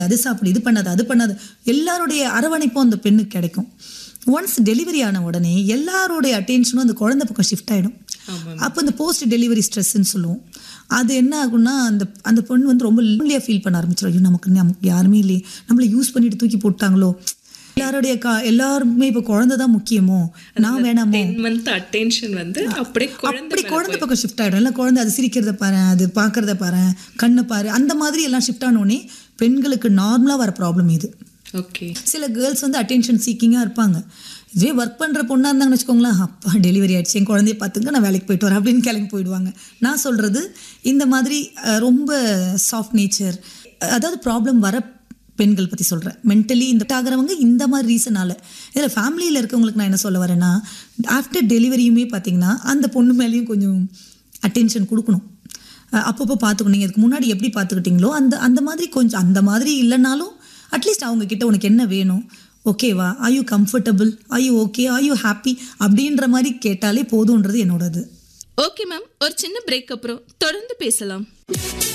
அது சாப்பிடு, இது பண்ணாது, அது பண்ணாது, எல்லாருடைய அரவணைப்பும் அந்த பெண்ணுக்கு கிடைக்கும். ஒன்ஸ் டெலிவரி ஆன உடனே எல்லாருடைய அட்டென்ஷனும் அந்த குழந்தை பக்கம் ஷிஃப்ட் ஆகிடும். அப்போ இந்த போஸ்ட் டெலிவரி ஸ்ட்ரெஸ்ன்னு சொல்லுவோம். அது என்ன ஆகும்னா அந்த பொண்ணு வந்து ரொம்ப லோன்லியாக ஃபீல் பண்ண ஆரம்பிச்சிடும். ஐயோ நமக்கு யாருமே இல்லையே, நம்மளை யூஸ் பண்ணிட்டு தூக்கி போட்டாங்களோ, எல்லாருமே இப்போ குழந்தை தான் முக்கியமோ, நான் வேணாமோ, அட்டென்ஷன் வந்து அப்படி குழந்தை பக்கம் ஷிஃப்ட் ஆகிடும். இல்லை குழந்தை அது சிரிக்கிறத பாரு, அது பார்க்கறத பாரு, கண்ணை பாரு, அந்த மாதிரி எல்லாம் ஷிஃப்ட் ஆனோடனே பெண்களுக்கு நார்மலாக வர ப்ராப்ளம் இது. ஓகே. சில கேர்ள்ஸ் வந்து அட்டென்ஷன் சீக்கிங்காக இருப்பாங்க. இதுவே ஒர்க் பண்ணுற பொண்ணாக இருந்தாங்கன்னு வச்சுக்கோங்களேன், அப்பா டெலிவரி ஆகிடுச்சு, என் குழந்தைய பார்த்துங்க, நான் வேலைக்கு போயிட்டு வரேன் அப்படின்னு கிளம்பி போயிடுவாங்க. நான் சொல்கிறது இந்த மாதிரி ரொம்ப சாஃப்ட் நேச்சர், அதாவது ப்ராப்ளம் வர பெண்கள் பற்றி சொல்கிறேன். மென்டலி இந்த ஆகிறவங்க இந்த மாதிரி ரீசனால். இதில் ஃபேமிலியில் இருக்கவங்களுக்கு நான் என்ன சொல்ல வரேன்னா, ஆஃப்டர் டெலிவரியுமே பார்த்தீங்கன்னா அந்த பொண்ணு மேலேயும் கொஞ்சம் அட்டென்ஷன் கொடுக்கணும். அப்பப்போ பார்த்துக்கணும். நீங்கள் இதுக்கு முன்னாடி எப்படி பார்த்துக்கிட்டீங்களோ அந்த மாதிரி கொஞ்சம், அந்த மாதிரி இல்லைனாலும் அட்லீஸ்ட் அவங்கக்கிட்ட உனக்கு என்ன வேணும், ஓகேவா, are you comfortable, are you okay, are you happy அப்படின்ற மாதிரி கேட்டாலே போதுன்றது என்னோடது. ஓகே மேம், ஒரு சின்ன பிரேக் அப்புறம் தொடர்ந்து பேசலாம்.